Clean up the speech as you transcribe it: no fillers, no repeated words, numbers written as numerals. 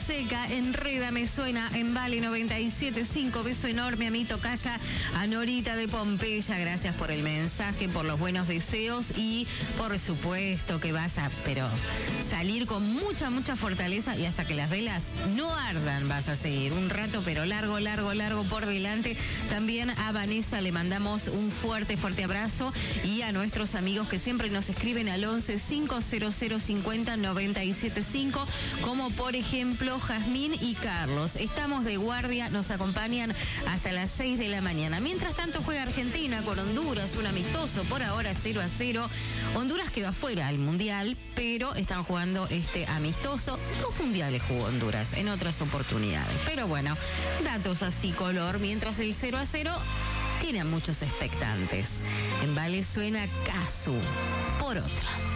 Seca, Enrédame suena en Vale 97.5. Beso enorme a mi tocaya, a Norita de Pompeya. Gracias por el mensaje, por los buenos deseos y por supuesto que vas a salir con mucha fortaleza y hasta que las velas no ardan vas a seguir un rato, pero largo por delante. También a Vanessa le mandamos un fuerte abrazo y a nuestros amigos que siempre nos escriben al 11 500 50 975, como por ejemplo Jazmín y Carlos. Estamos de guardia, nos acompañan hasta las 6 de la mañana. Mientras tanto juega Argentina con Honduras, un amistoso, por ahora 0-0. Honduras quedó afuera del Mundial, pero están jugando este amistoso. 2 mundiales jugó Honduras en otras oportunidades. Pero bueno, datos así color, mientras el 0-0 tiene a muchos expectantes. En Vale suena Casu por otra.